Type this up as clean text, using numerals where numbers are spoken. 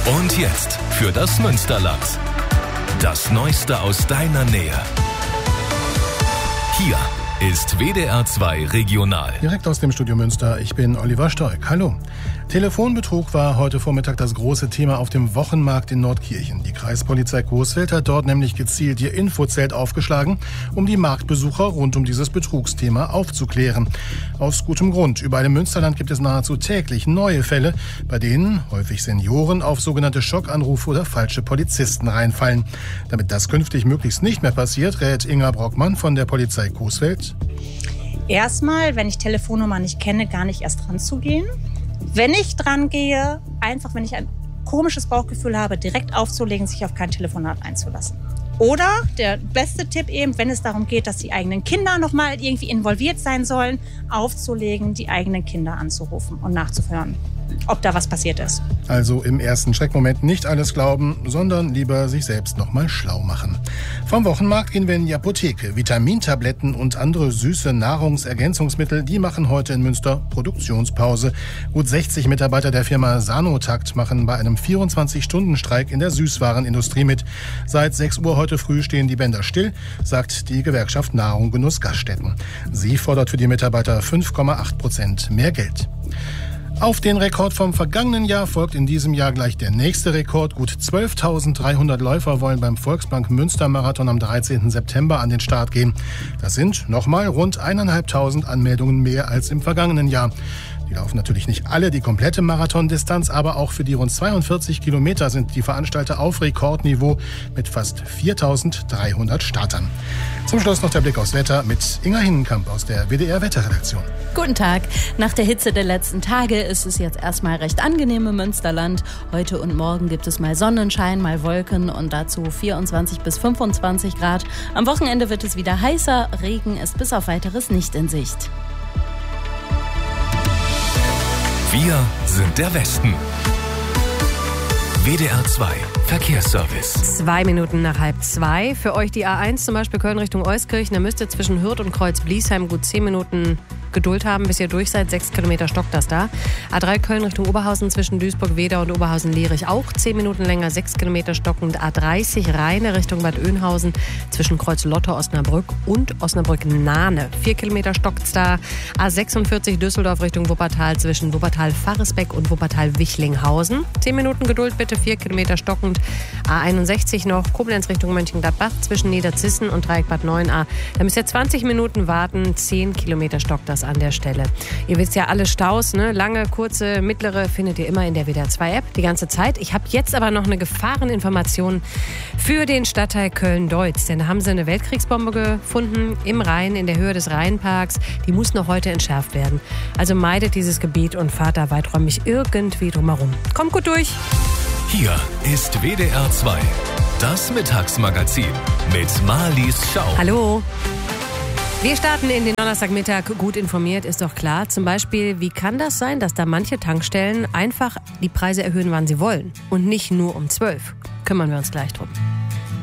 Und jetzt für das Münsterland. Das Neueste aus deiner Nähe. Hier ist WDR 2 Regional. Direkt aus dem Studio Münster, ich bin Oliver Stoik. Hallo. Telefonbetrug war heute Vormittag das große Thema auf dem Wochenmarkt in Nordkirchen. Die Kreispolizei Coesfeld hat dort nämlich gezielt ihr Infozelt aufgeschlagen, um die Marktbesucher rund um dieses Betrugsthema aufzuklären. Aus gutem Grund. Überall im Münsterland gibt es nahezu täglich neue Fälle, bei denen häufig Senioren auf sogenannte Schockanrufe oder falsche Polizisten reinfallen. Damit das künftig möglichst nicht mehr passiert, rät Inga Brockmann von der Polizei Coesfeld. Erstmal, wenn ich Telefonnummer nicht kenne, gar nicht erst ranzugehen. Wenn ich dran gehe, einfach, wenn ich ein komisches Bauchgefühl habe, direkt aufzulegen, sich auf kein Telefonat einzulassen. Oder der beste Tipp eben, wenn es darum geht, dass die eigenen Kinder nochmal irgendwie involviert sein sollen, aufzulegen, die eigenen Kinder anzurufen und nachzuhören, ob da was passiert ist. Also im ersten Schreckmoment nicht alles glauben, sondern lieber sich selbst nochmal schlau machen. Vom Wochenmarkt gehen wir in die Apotheke. Vitamintabletten und andere süße Nahrungsergänzungsmittel, die machen heute in Münster Produktionspause. Gut 60 Mitarbeiter der Firma Sanotakt machen bei einem 24-Stunden-Streik in der Süßwarenindustrie mit. Seit 6 Uhr heute früh stehen die Bänder still, sagt die Gewerkschaft Nahrung Genuss Gaststätten. Sie fordert für die Mitarbeiter 5,8% mehr Geld. Auf den Rekord vom vergangenen Jahr folgt in diesem Jahr gleich der nächste Rekord. Gut 12.300 Läufer wollen beim Volksbank Münster Marathon am 13. September an den Start gehen. Das sind nochmal rund 1.500 Anmeldungen mehr als im vergangenen Jahr. Die laufen natürlich nicht alle die komplette Marathondistanz, aber auch für die rund 42 Kilometer sind die Veranstalter auf Rekordniveau mit fast 4.300 Startern. Zum Schluss noch der Blick aufs Wetter mit Inga Hinnenkamp aus der WDR-Wetterredaktion. Guten Tag. Nach der Hitze der letzten Tage ist es jetzt erstmal recht angenehm im Münsterland. Heute und morgen gibt es mal Sonnenschein, mal Wolken und dazu 24 bis 25 Grad. Am Wochenende wird es wieder heißer. Regen ist bis auf Weiteres nicht in Sicht. Wir sind der Westen. WDR 2 Verkehrsservice. 2 Minuten nach 1:30. Für euch die A1, zum Beispiel Köln Richtung Euskirchen. Da müsst ihr zwischen Hürth und Kreuz-Bliesheim gut 10 Minuten Geduld haben, bis ihr durch seid. 6 Kilometer stockt das da. A3 Köln Richtung Oberhausen zwischen Duisburg-Wedau und Oberhausen-Lierich auch 10 Minuten länger, 6 Kilometer stockend. A30 Rheine Richtung Bad Oeynhausen zwischen Kreuz-Lotte, Osnabrück und Osnabrück-Nahne. 4 Kilometer stockt's da. A46 Düsseldorf Richtung Wuppertal zwischen Wuppertal-Faresbeck und Wuppertal-Wichlinghausen. 10 Minuten Geduld bitte, 4 Kilometer stockend. A61 noch Koblenz Richtung Mönchengladbach zwischen Niederzissen und Dreieck Bad 9a. Da müsst ihr 20 Minuten warten, 10 Kilometer stockt das an der Stelle. Ihr wisst ja, alle Staus, ne? Lange, kurze, mittlere findet ihr immer in der WDR 2 App die ganze Zeit. Ich habe jetzt aber noch eine Gefahreninformation für den Stadtteil Köln-Deutz, denn da haben sie eine Weltkriegsbombe gefunden im Rhein, in der Höhe des Rheinparks. Die muss noch heute entschärft werden. Also meidet dieses Gebiet und fahrt da weiträumig irgendwie drumherum. Kommt gut durch! Hier ist WDR 2, das Mittagsmagazin mit Marlies Schau. Hallo! Wir starten in den Donnerstagmittag gut informiert, ist doch klar. Zum Beispiel, wie kann das sein, dass da manche Tankstellen einfach die Preise erhöhen, wann sie wollen und nicht nur um 12? Kümmern wir uns gleich drum.